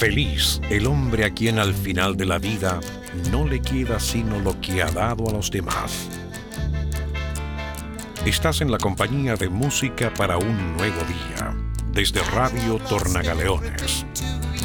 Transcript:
Feliz el hombre a quien al final de la vida no le queda sino lo que ha dado a los demás. Estás en la compañía de Música para un Nuevo Día, desde Radio Tornagaleones.